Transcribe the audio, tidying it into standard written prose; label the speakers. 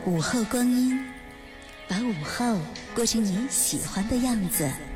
Speaker 1: 午后光阴，把午后过成你喜欢的样子。